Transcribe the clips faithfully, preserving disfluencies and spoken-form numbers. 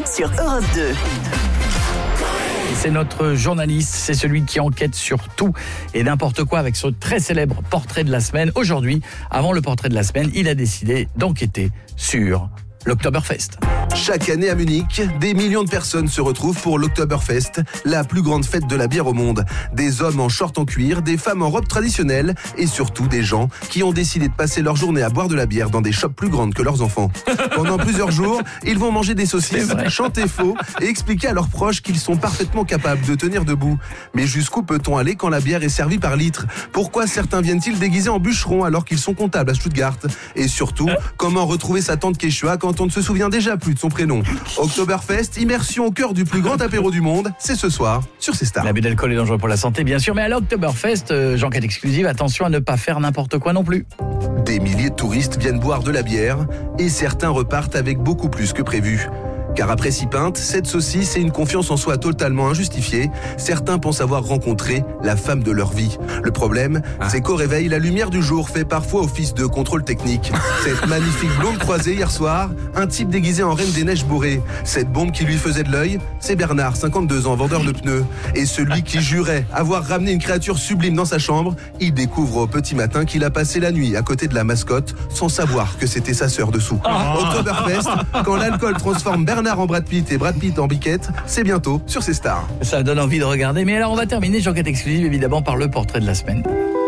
sur Europe deux. C'est notre journaliste, c'est celui qui enquête sur tout et n'importe quoi avec son très célèbre portrait de la semaine. Aujourd'hui, avant le portrait de la semaine, il a décidé d'enquêter sur l'Oktoberfest. Chaque année à Munich, des millions de personnes se retrouvent pour l'Oktoberfest, la plus grande fête de la bière au monde. Des hommes en short en cuir, des femmes en robe traditionnelle et surtout des gens qui ont décidé de passer leur journée à boire de la bière dans des shops plus grandes que leurs enfants. Pendant plusieurs jours, ils vont manger des saucisses, chanter faux et expliquer à leurs proches qu'ils sont parfaitement capables de tenir debout. Mais jusqu'où peut-on aller quand la bière est servie par litre ? Pourquoi certains viennent-ils déguisés en bûcherons alors qu'ils sont comptables à Stuttgart ? Et surtout, comment retrouver sa tante Quechua quand on ne se souvient déjà plus de son prénom ? Oktoberfest, immersion au cœur du plus grand apéro du monde, c'est ce soir sur C Star. L'abus d'alcool est dangereux pour la santé, bien sûr, mais à l'Oktoberfest, euh, j'enquête exclusive, attention à ne pas faire n'importe quoi non plus. Des milliers de touristes viennent boire de la bière et certains repartent avec beaucoup plus que prévu. Car après six pintes, cette saucisse et une confiance en soi totalement injustifiée, certains pensent avoir rencontré la femme de leur vie. Le problème, ah. c'est qu'au réveil, la lumière du jour fait parfois office de contrôle technique. Cette magnifique blonde croisée hier soir, un type déguisé en reine des neiges bourrée. Cette bombe qui lui faisait de l'œil, c'est Bernard, cinquante-deux ans, vendeur de pneus. Et celui qui jurait avoir ramené une créature sublime dans sa chambre, il découvre au petit matin qu'il a passé la nuit à côté de la mascotte sans savoir que c'était sa sœur dessous. Ah. Oktoberfest, quand l'alcool transforme Bernard en Brad Pitt et Brad Pitt en Biquette, c'est bientôt sur C Star. Ça donne envie de regarder, mais alors on va terminer, j'enquête exclusive évidemment, par le portrait de la semaine.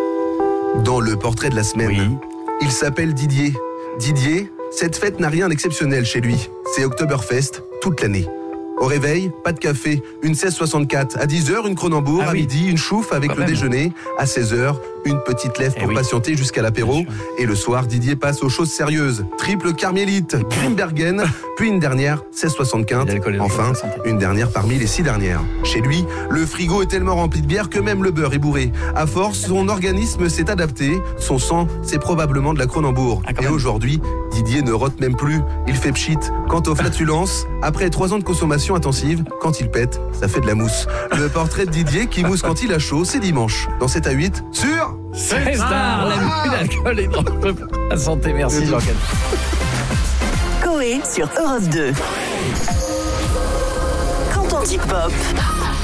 Dans le portrait de la semaine, oui. il s'appelle Didier. Didier, cette fête n'a rien d'exceptionnel chez lui. C'est Oktoberfest toute l'année. Au réveil, pas de café, une seize soixante-quatre. À dix heures, une Kronenbourg. Ah à oui. midi, une chouffe avec Quand le même. déjeuner. À seize heures, une petite lèvre pour eh oui. patienter jusqu'à l'apéro. Et le soir, Didier passe aux choses sérieuses. Triple Carmélite, Grimbergen, puis une dernière, seize soixante-quinze. Enfin, une dernière parmi les six dernières. Chez lui, le frigo est tellement rempli de bière que même le beurre est bourré. À force, son organisme s'est adapté. Son sang, c'est probablement de la Kronenbourg. Ah, et aujourd'hui, Didier ne rote même plus. Il fait pchit. Quant aux flatulences, après trois ans de consommation intensive, quand il pète, ça fait de la mousse. Le portrait de Didier qui mousse quand il a chaud, c'est dimanche. Dans sept à huit, sur C Star. L'abus d'alcool est dangereux pour la santé. Merci Jean-Ken. Coé sur Europe deux. Quand on dit pop...